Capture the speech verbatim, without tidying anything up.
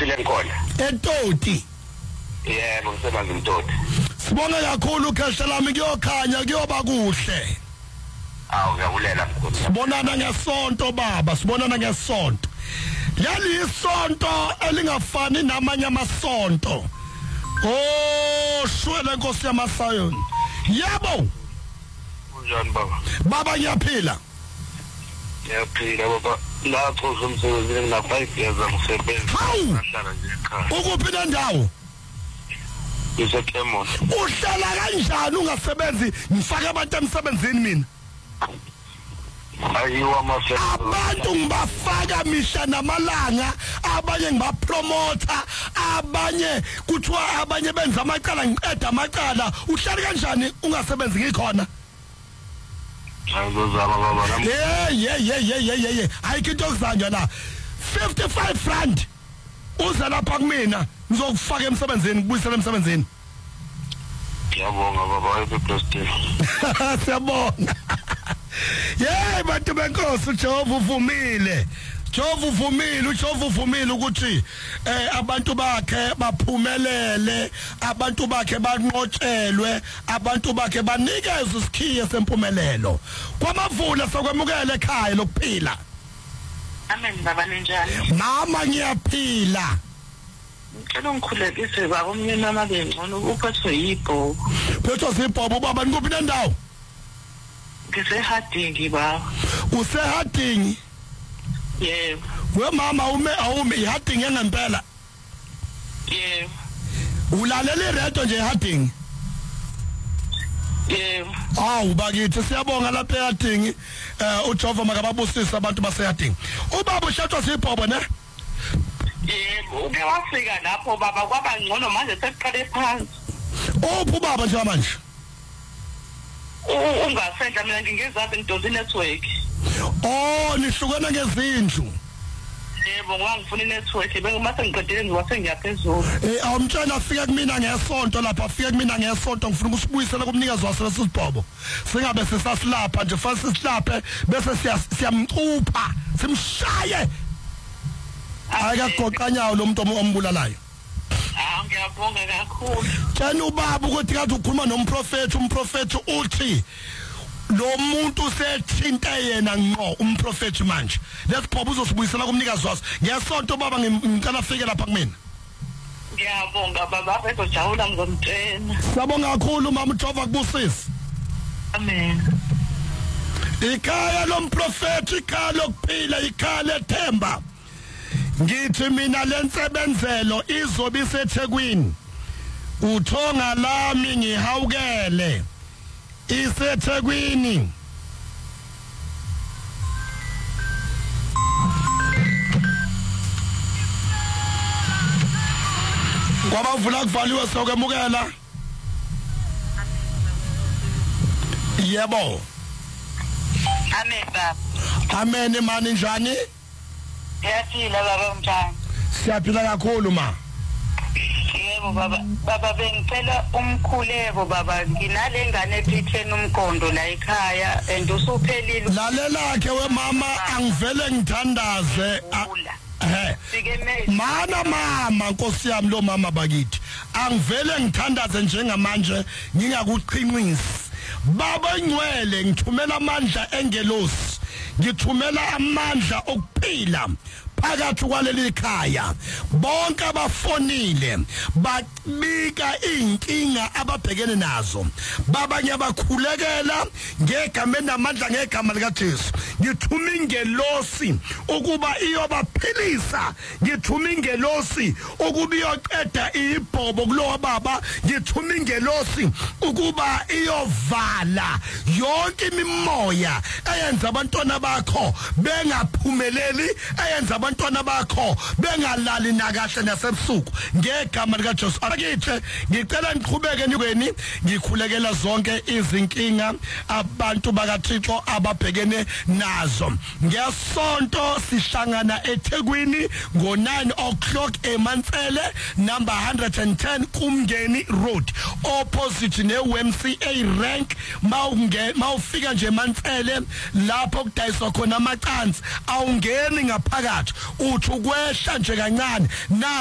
ephile ngkhona eToti yebo ngisebenza eToti sibonga kakhulu khehla lami kuyokhanya kuyoba kuhle awu ngiyakulela mkhulu sibonana ngesonto baba sibonana ngesonto leli isonto elingafani namanye amasonto oh shwele Nkosi yamasayoni yebo unjani baba baba ngiyaphila ngiyaphila baba lapho umsebenzi ngina five years ngisebenza ngihlala nje ekhaya ukuphi le ndawo iseKemon uhlala kanjani ungasebenzi ngifake abantu emsebenzini mina ayiwa mase abantu ngibafaka misha namalanga abanye ngibapromota abanye kuthiwa abanye benza amacala ngiqeda amacala uhlala kanjani ungasebenzi ngikhona ayizozama baba nami hey hey hey hey hey ayikho okuzanja la fifty-five rand uza lapha kumina ngizokufaka emsebenzini kubuyisela emsebenzini ngiyabonga baba ePlastic siyabonga yey bantu benkosi uJehova uvumile Jehova uvumile uJehova uvumile ukuthi eh abantu bakhe baphumelele abantu bakhe banqotshelwe abantu bakhe banikezwe isikhiye sempumelelo kwamavula sokwemukela ekhaya lokuphila amen baba ninjani mama ngiyaphila ngicela ungikhulekise baba umnyeni wami abengcono uphethwe yibhobo phethwe sibhobo baba nikuphi nendawo ngisehadingi baba usehadingi yebo we mama ume awume ihadingi ngempela yebo ulalela iredo nje ihadingi yebo awu bakithi siyabonga lapha ehadingi eh uJehova makababusisa abantu basehadingi ubaba ushathwa sibhobo ne yebo uke wafika lapho baba kwaba ngcono manje sesiqale phansi uphi ubaba nje manje ungasendla mina ngingezazi ngidonsa network oh nihlukana ngezindlu yebo ngangifuna network bengimase ngiqedile ngiwase ngiyaphezulu eh awumtshela afika kumina ngesonto lapha afika kumina ngesonto ngifuna ukusibuyisela kumnikazi wasesibhobo singabe sesasilapha nje fase sisilaphe bese siyamcupha simshaye akagoqanyawo lo muntu ombulalayo ah ngiyabonga kakhulu tshela ubaba ukuthi kathi ukhuluma nomprofeti umprofeti uthi lo muntu sethinta yena ngqo umprofeti manje lesibhobo uzosibuyisela kumnikazi waso ngesonto baba ngicela afike lapha kumina ngiyabonga baba bezojawula ngomtshela sabonga kakhulu mama uJehova kubusise amen ikhaya lomprofeti ikhaya lokuphila ikhaya lethemba ngithi mina lensebenzelo izobe iseThekwini uthonga lami ngihawukele iseThekwini kwabavula kuvaliwe sokwemukela yebo amen baba amen mani njani yaphila baba mntana siyaphila kakhulu ma yebo baba baba bengicela umkhuleko baba nginale ngane ephitheni umqondo la ekhaya and usuphelile lalela ke we mama angivele ngithandaze eh mana mama Nkosi yami lo mama bakithi angivele ngithandaze njengamanje ngingakuqhinqisi baba ngcwele ngithumela amandla engelosi ngithumela amandla okuphila phakathi kwaleli khaya bonke abafonile babika inkinga ababhekene nazo baba ngiyabakhulekela ngegama namandla ngegama lika Jesu ngithuma ingelosi ukuba iyobaphilisa ngithuma ingelosi ukuba iyoqeda ibhobo kulowa baba ngithuma ingelosi ukuba iyovala yonke imimoya eyenza abantwana bakho bengaphumeleli eyenza abantwana bakho bengalali nakahle nasebusuku ngegama lika Jesu akithe ngicela niqhubeke nikweni ngikhulekela zonke izinkinga abantu bakaThixo ababhekene nazo ngesonto sihlangana eThekwini ngo nine o'clock eMantsele number one ten Kumngeni Road opposite ne U M C A rank mawunge mawufika nje eMantsele lapho kudayiswa khona amacansi awungeni ngaphakathi uthi ukwehla nje kancane na